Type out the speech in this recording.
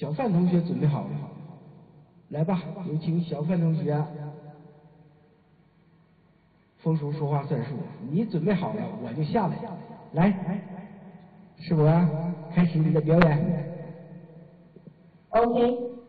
小范同学准备好了，来吧，有请小范同学。风叔说话算数，你准备好了我就下来。来，师伯，开始你的表演。 OK。